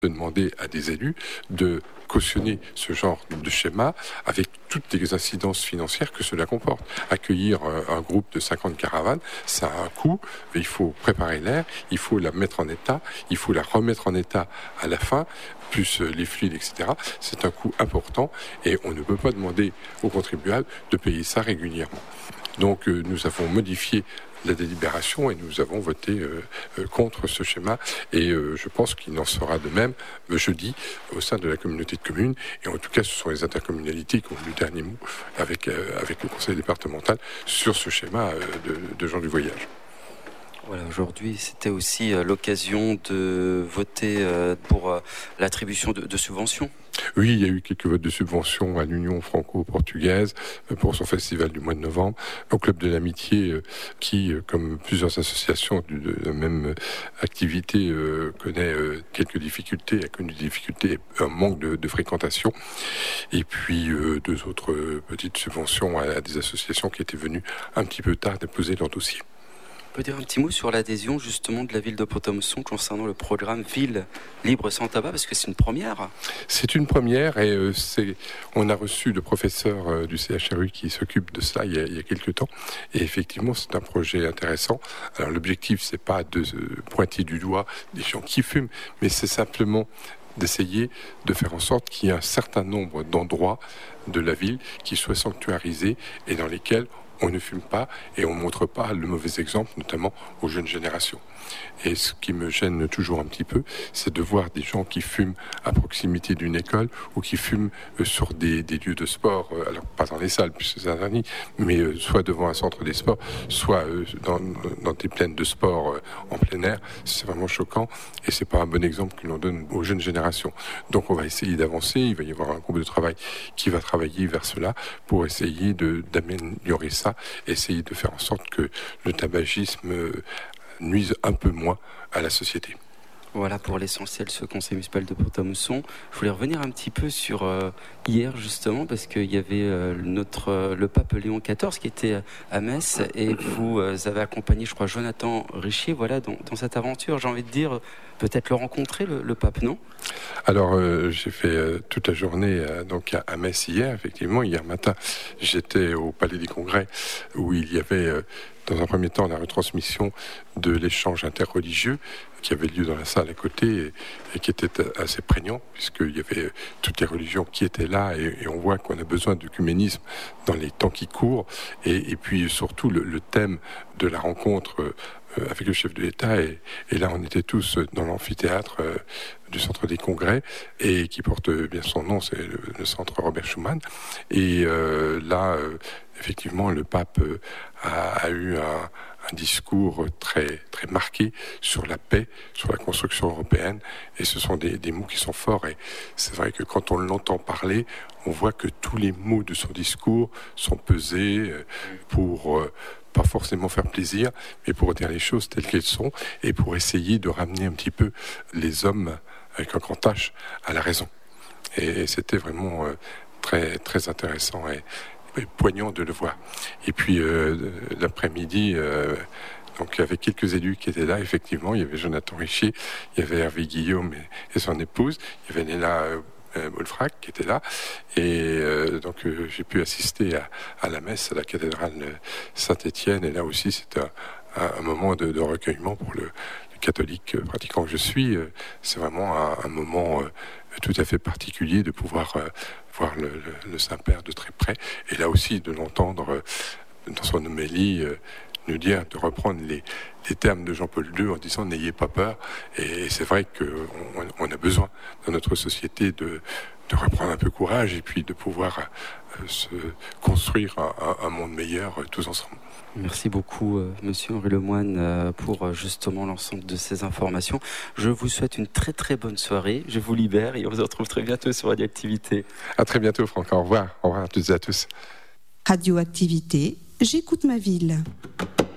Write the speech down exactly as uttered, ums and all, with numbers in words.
de demander à des élus de cautionner ce genre de schéma avec toutes les incidences financières que cela comporte. Accueillir un groupe de cinquante caravanes, ça a un coût, il faut préparer l'air, il faut la mettre en état, il faut la remettre en état à la fin, plus les fluides, et cetera. C'est un coût important et on ne peut pas demander aux contribuables de payer ça régulièrement. Donc euh, nous avons modifié la délibération et nous avons voté euh, euh, contre ce schéma et euh, je pense qu'il en sera de même euh, jeudi au sein de la communauté de communes et en tout cas ce sont les intercommunalités qui ont le dernier mot avec, euh, avec le conseil départemental sur ce schéma euh, de, de gens du voyage. Voilà, aujourd'hui, c'était aussi euh, l'occasion de voter euh, pour euh, l'attribution de, de subventions. Oui, il y a eu quelques votes de subventions à l'Union franco-portugaise pour son festival du mois de novembre, au Club de l'Amitié qui, comme plusieurs associations de la même activité, connaît quelques difficultés, a connu des difficultés, un manque de, de fréquentation. Et puis deux autres petites subventions à des associations qui étaient venues un petit peu tard déposer leur dossier. On peut dire un petit mot sur l'adhésion justement de la ville de Pont-à-Mousson concernant le programme Ville Libre Sans Tabac, parce que c'est une première. C'est une première et euh, c'est, on a reçu le professeur euh, du C H R U qui s'occupe de ça il y a, il y a quelques temps. Et effectivement, c'est un projet intéressant. Alors l'objectif, c'est pas de euh, pointer du doigt des gens qui fument, mais c'est simplement d'essayer de faire en sorte qu'il y ait un certain nombre d'endroits de la ville qui soient sanctuarisés et dans lesquels on ne fume pas et on ne montre pas le mauvais exemple, notamment aux jeunes générations. Et ce qui me gêne toujours un petit peu, c'est de voir des gens qui fument à proximité d'une école ou qui fument sur des, des lieux de sport, alors pas dans les salles puisque c'est interdit, mais soit devant un centre des sports, soit dans, dans des plaines de sport en plein air. C'est vraiment choquant et c'est pas un bon exemple que l'on donne aux jeunes générations. Donc on va essayer d'avancer, il va y avoir un groupe de travail qui va travailler vers cela pour essayer de, d'améliorer ça, essayer de faire en sorte que le tabagisme nuise un peu moins à la société. Voilà pour l'essentiel ce conseil municipal de Pont-à-Mousson. Je voulais revenir un petit peu sur euh, hier justement parce qu'il y avait euh, notre euh, le pape Léon quatorze qui était à Metz et vous euh, avez accompagné, je crois, Jonathan Richier. Voilà dans, dans cette aventure. J'ai envie de dire peut-être le rencontrer le, le pape, non ? Alors euh, j'ai fait euh, toute la journée euh, donc à, à Metz hier. Effectivement, hier matin, j'étais au Palais des Congrès où il y avait euh, dans un premier temps la retransmission de l'échange interreligieux qui avait lieu dans la salle à côté et, et qui était assez prégnant puisqu'il y avait toutes les religions qui étaient là et, et on voit qu'on a besoin d'œcuménisme dans les temps qui courent et, et puis surtout le, le thème de la rencontre euh, avec le chef de l'État et, et là on était tous dans l'amphithéâtre euh, du centre des congrès et qui porte bien son nom, c'est le, le centre Robert Schuman et euh, là euh, effectivement le pape euh, a, a eu un un discours très, très marqué sur la paix, sur la construction européenne. Et ce sont des, des mots qui sont forts. Et c'est vrai que quand on l'entend parler, on voit que tous les mots de son discours sont pesés pour, euh, pas forcément faire plaisir, mais pour dire les choses telles qu'elles sont et pour essayer de ramener un petit peu les hommes avec un grand H à la raison. Et, et c'était vraiment euh, très, très intéressant. Et, poignant de le voir. Et puis euh, l'après-midi, euh, donc avec quelques élus qui étaient là, effectivement, il y avait Jonathan Richier, il y avait Hervé Guillaume et, et son épouse, il y avait Néla euh, Bolfrac qui était là, et euh, donc euh, j'ai pu assister à, à la messe à la cathédrale Saint-Étienne, et là aussi c'était un, un moment de, de recueillement pour le, le catholique pratiquant que je suis. C'est vraiment un, un moment euh, tout à fait particulier de pouvoir euh, voir le, le, le Saint-Père de très près et là aussi de l'entendre euh, dans son homélie euh, nous dire, de reprendre les, les termes de Jean-Paul deux en disant n'ayez pas peur et, et c'est vrai qu'on on a besoin dans notre société de, de reprendre un peu courage et puis de pouvoir euh, se construire un, un monde meilleur euh, tous ensemble. Merci beaucoup, euh, Monsieur Henri Lemoine, euh, pour euh, justement l'ensemble de ces informations. Je vous souhaite une très très bonne soirée. Je vous libère et on se retrouve très bientôt sur Radioactivité. À très bientôt, Franck. Au revoir. Au revoir à toutes et à tous. Radioactivité, j'écoute ma ville.